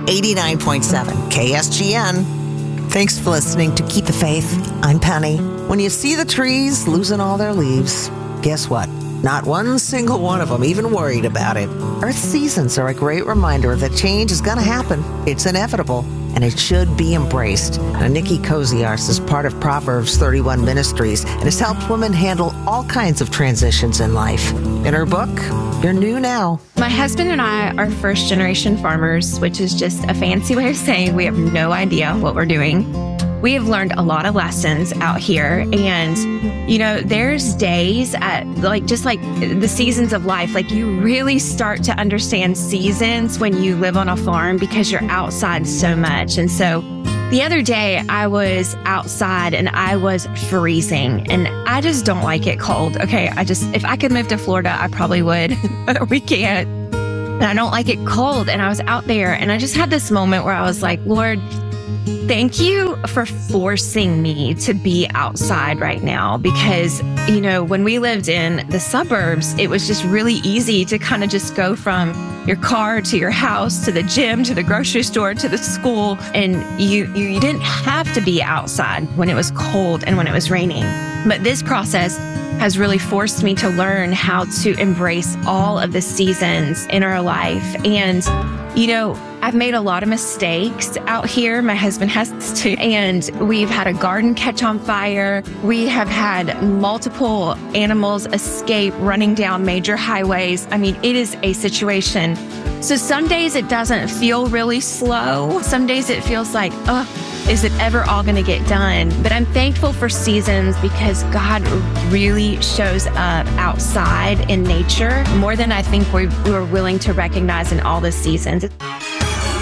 89.7 KSGN. Thanks for listening to Keep the Faith. I'm Penny. When you see the trees losing all their leaves, guess what? Not one single one of them even worried about it. Earth's seasons are a great reminder that change is going to happen. It's inevitable, and it should be embraced. Now, Nikki Koziarz is part of Proverbs 31 Ministries and has helped women handle all kinds of transitions in life. In her book, You're New Now. My husband and I are first-generation farmers, which is just a fancy way of saying we have no idea what we're doing. We have learned a lot of lessons out here, and, there's days at just like the seasons of life, like you really start to understand seasons when you live on a farm because you're outside so much. And so the other day I was outside and I was freezing, and I just don't like it cold. Okay, if I could move to Florida, I probably would, but we can't. And I don't like it cold. And I was out there and I just had this moment where I was like, Lord, thank you for forcing me to be outside right now, because, when we lived in the suburbs, it was just really easy to kind of just go from your car to your house, to the gym, to the grocery store, to the school. And you didn't have to be outside when it was cold and when it was raining. But this process has really forced me to learn how to embrace all of the seasons in our life. And, I've made a lot of mistakes out here. My husband has too. And we've had a garden catch on fire. We have had multiple animals escape running down major highways. I mean, it is a situation. So some days it doesn't feel really slow. Some days it feels like, is it ever all going to get done? But I'm thankful for seasons because God really shows up outside in nature more than I think we were willing to recognize in all the seasons.